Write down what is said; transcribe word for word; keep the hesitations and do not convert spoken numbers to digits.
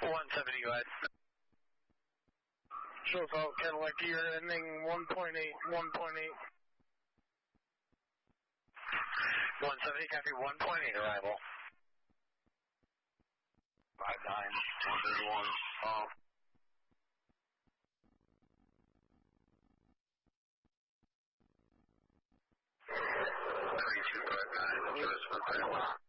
one seventy, go ahead. Sure, Fault, Cadillac, you're ending one point eight, one point eight. one seventy, copy, one point eight, arrival. five nine, one thirty-one, off. thirty-two, five nine, service one thirty-one.